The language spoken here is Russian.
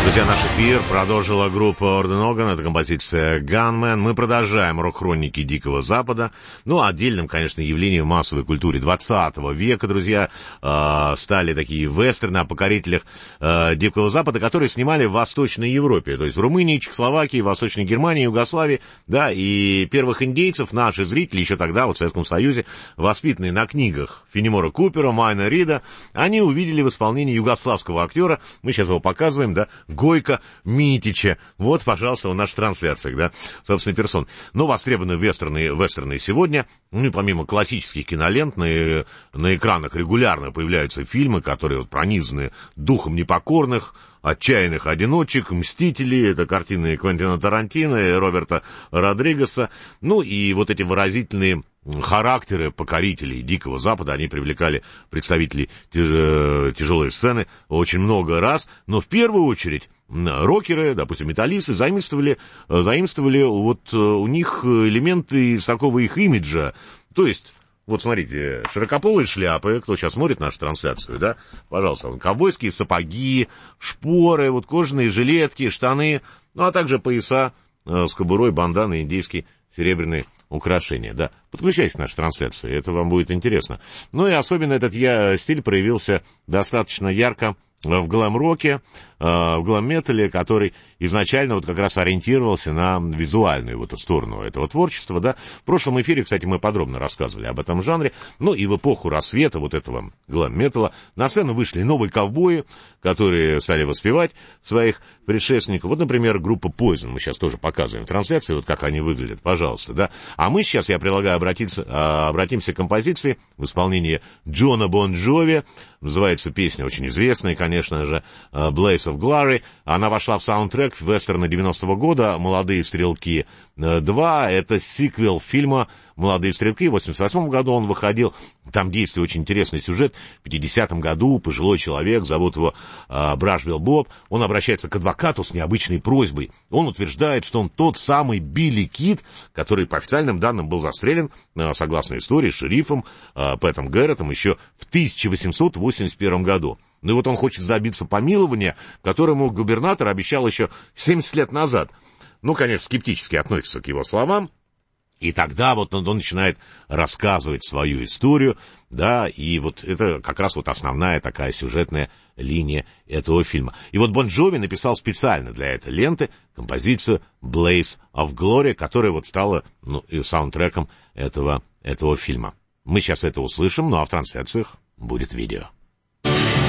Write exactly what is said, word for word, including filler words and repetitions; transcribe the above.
Друзья, наш эфир продолжила группа Орден Оган, это композиция Gunman. Мы продолжаем рок-хроники Дикого Запада. Ну, отдельным, конечно, явлением в массовой культуре двадцатого века, друзья, э, стали такие вестерны о покорителях э, Дикого Запада, которые снимали в Восточной Европе, то есть в Румынии, Чехословакии, Восточной Германии, Югославии, да, и первых индейцев наши зрители еще тогда, вот в Советском Союзе, воспитанные на книгах Фенемора Купера, Майна Рида, они увидели в исполнении югославского актера, мы сейчас его показываем, да, Гойко Митича. Вот, пожалуйста, в наших трансляциях, да, собственно, персон. Но востребованы вестерны, вестерны сегодня. Ну, и помимо классических кинолент, на, на экранах регулярно появляются фильмы, которые вот пронизаны духом непокорных, отчаянных одиночек, мстители, это картины Квентина Тарантино и Роберта Родригеса. Ну, и вот эти выразительные характеры покорителей Дикого Запада, они привлекали представителей тяж... тяжелой сцены очень много раз, но в первую очередь рокеры, допустим, металлисты заимствовали, заимствовали вот у них элементы из такого их имиджа, то есть, вот смотрите, широкополые шляпы, кто сейчас смотрит нашу трансляцию, да, пожалуйста, ковбойские сапоги, шпоры, вот кожаные жилетки, штаны, ну, а также пояса с кобурой, банданы, индейские серебряные украшения, да. Подключайтесь к нашей трансляции, это вам будет интересно. Ну и особенно этот я, стиль проявился достаточно ярко в глэм-роке, в глэм-метале, который изначально вот как раз ориентировался на визуальную вот сторону этого творчества, да. В прошлом эфире, кстати, мы подробно рассказывали об этом жанре. Ну и в эпоху рассвета вот этого глэм-металла на сцену вышли новые ковбои, которые стали воспевать своих предшественников. Вот, например, группа Poison, мы сейчас тоже показываем в трансляции, вот как они выглядят, пожалуйста, да. А мы сейчас, я предлагаю обратиться, обратимся к композиции в исполнении Джона Бон Джови. Называется песня очень известная, конечно же, Blaze of Glory. Она вошла в саундтрек вестерна девяностого года «Молодые стрелки два». Это сиквел фильма «Молодые стрелки». В восемьдесят восьмом году он выходил. Там действует очень интересный сюжет. В пятидесятом году пожилой человек, зовут его э, Брашвилл Боб, он обращается к адвокату с необычной просьбой. Он утверждает, что он тот самый Билли Кид, который по официальным данным был застрелен, э, согласно истории, шерифом э, Пэтом Гэрреттом еще в тысяча восемьсот восемьдесят первом году. Ну и вот он хочет добиться помилования, которому губернатор обещал еще семьдесят лет назад. Ну, конечно, скептически относится к его словам. И тогда вот он, он начинает рассказывать свою историю, да, и вот это как раз вот основная такая сюжетная линия этого фильма. И вот Бон Джови написал специально для этой ленты композицию Blaze of Glory, которая вот стала, ну, саундтреком этого, этого фильма. Мы сейчас это услышим, ну а в трансляциях будет видео.